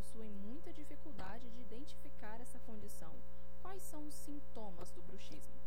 possuem muita dificuldade de identificar essa condição. Quais são os sintomas do bruxismo?